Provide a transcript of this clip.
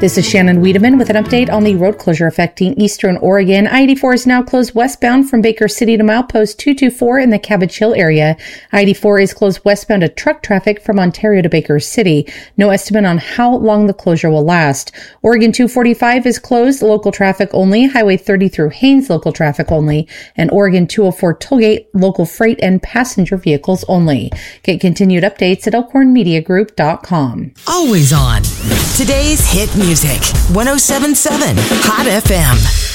This is Shannon Wiedemann with an update on the road closure affecting eastern Oregon. I-84 is now closed westbound from Baker City to milepost 224 in the Cabbage Hill area. I-84 is closed westbound to truck traffic from Ontario to Baker City. No estimate on how long the closure will last. Oregon 245 is closed, local traffic only. Highway 30 through Haines, local traffic only. And Oregon 204 tollgate, local freight and passenger vehicles only. Get continued updates at elkhornmediagroup.com. Always on. Today's hit music. 107.7 Hot FM.